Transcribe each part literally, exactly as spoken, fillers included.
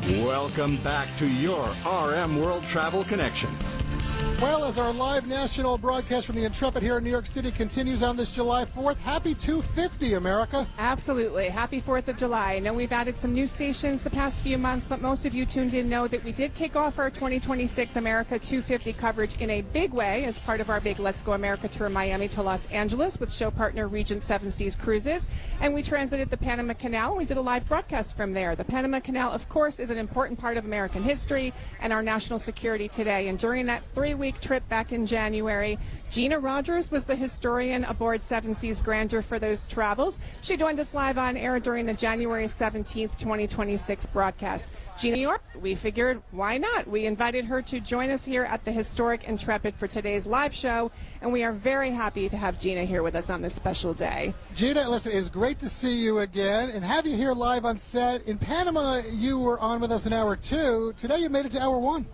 Welcome back to your R M World Travel Connection. Well, as our live national broadcast from the Intrepid here in New York City continues on this July fourth, happy two fifty, America. Absolutely. Happy fourth of July. I know we've added some new stations the past few months, but most of you tuned in know that we did kick off our twenty twenty-six America two fifty coverage in a big way as part of our big Let's Go America tour Miami to Los Angeles with show partner Regent Seven Seas Cruises. And we transited the Panama Canal, and we did a live broadcast from there. The Panama Canal, of course, is an important part of American history and our national security today. And during that three-week trip back in January, Gina Rogers was the historian aboard Seven Seas Grandeur for those travels. She joined us live on air during the January seventeenth, twenty twenty-six broadcast. Gina, New York, we figured, why not? We invited her to join us here at the historic Intrepid for today's live show, and we are very happy to have Gina here with us on this special day. Gina, listen, it's great to see you again and have you here live on set. In Panama, you were on with us in hour two. Today, you made it to hour one.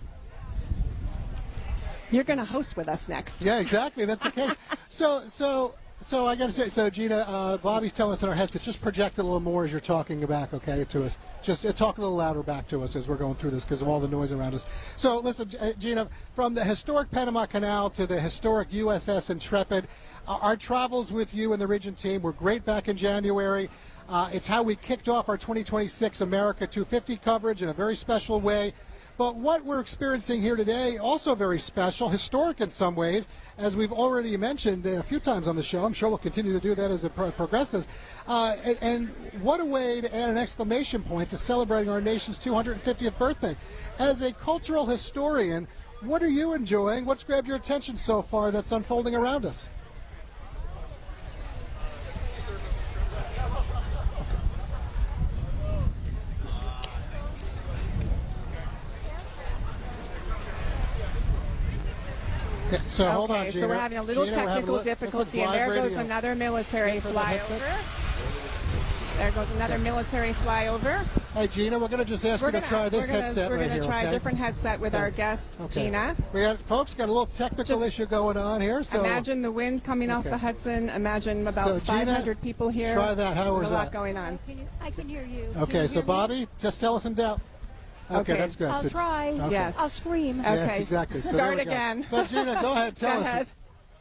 You're going to host with us next. Yeah, exactly. That's the case. so, so, so I got to say, so Gina, uh, Bobby's telling us in our headsets, just project a little more as you're talking back, okay, to us. Just uh, talk a little louder back to us as we're going through this because of all the noise around us. So, listen, uh, Gina, from the historic Panama Canal to the historic U S S Intrepid, uh, our travels with you and the Regent team were great back in January. Uh, it's how we kicked off our twenty twenty-six America two fifty coverage in a very special way. But what we're experiencing here today, also very special, historic in some ways, as we've already mentioned a few times on the show. I'm sure we'll continue to do that as it pro- progresses. Uh, and, and what a way to add an exclamation point to celebrating our nation's two hundred fiftieth birthday. As a cultural historian, what are you enjoying? What's grabbed your attention so far that's unfolding around us? So okay, hold on, Gina. So we're having a little Gina, technical li- difficulty, and there radio. goes another military flyover. There goes another okay. military flyover. Hey, Gina, we're going to just ask we're you gonna, to try this we're gonna, headset we're right gonna here, We're going to try okay? a different headset with okay. our guest, okay. Gina. We got, folks, got a little technical just issue going on here. So imagine the wind coming okay. off the Hudson. Imagine about so, five hundred Gina, people here. Try that. How is a lot that? going on. Can you, I can hear you. Okay, you so Bobby, me? just tell us in doubt. Okay, okay, that's good. I'll so, try. Okay. Yes. I'll scream. Okay. Yes, exactly. So Start again. So, Gina, go ahead. Tell go us. Ahead.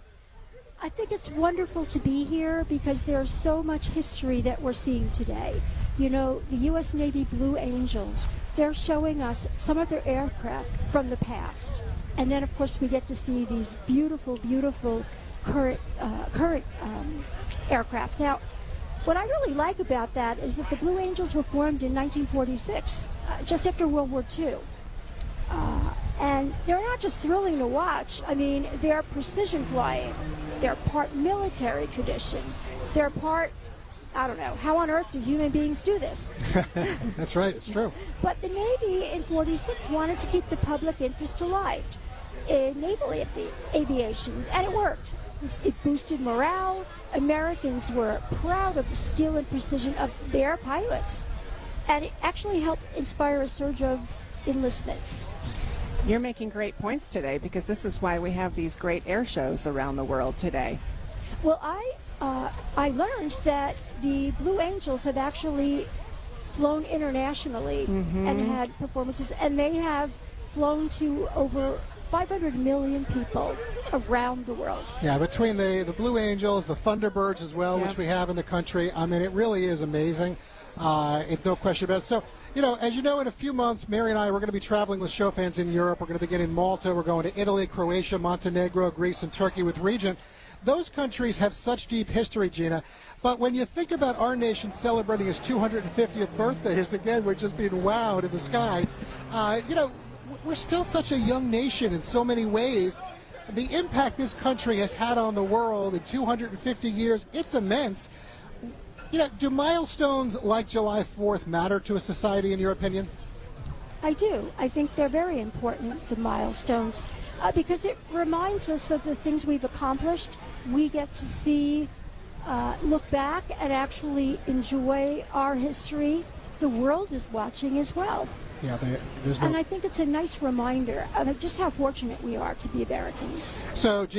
I think it's wonderful to be here because there's so much history that we're seeing today. You know, the U S Navy Blue Angels, they're showing us some of their aircraft from the past. And then, of course, we get to see these beautiful, beautiful current, uh, current um, aircraft. Now, what I really like about that is that the Blue Angels were formed in nineteen forty-six, uh, just after World War Two. Uh, and they're not just thrilling to watch. I mean, they're precision flying. They're part military tradition. They're part, I don't know, how on earth do human beings do this? That's right, it's true. But the Navy in forty-six wanted to keep the public interest alive in naval avi- aviation, and it worked. It boosted morale. Americans were proud of the skill and precision of their pilots. And it actually helped inspire a surge of enlistments. You're making great points today because this is why we have these great air shows around the world today. Well, I uh, I learned that the Blue Angels have actually flown internationally mm-hmm. and had performances, and they have flown to over five hundred million people around the world. Yeah, between the, the Blue Angels, the Thunderbirds as well, yep. which we have in the country, I mean, it really is amazing. Uh, it, no question about it. So, you know, as you know, in a few months, Mary and I, we're going to be traveling with show fans in Europe. We're going to begin in Malta. We're going to Italy, Croatia, Montenegro, Greece, and Turkey with Regent. Those countries have such deep history, Gina. But when you think about our nation celebrating its two hundred fiftieth birthday, again, we're just being wowed in the sky. Uh, you know, we're still such a young nation in so many ways. The impact this country has had on the world in two hundred fifty years, it's immense. You know, do milestones like July fourth matter to a society, in your opinion? I do. I think they're very important, the milestones, uh, because it reminds us of the things we've accomplished. We get to see, uh, look back and actually enjoy our history. The world is watching as well. Yeah, they, there's no... And I think it's a nice reminder of just how fortunate we are to be Americans. So,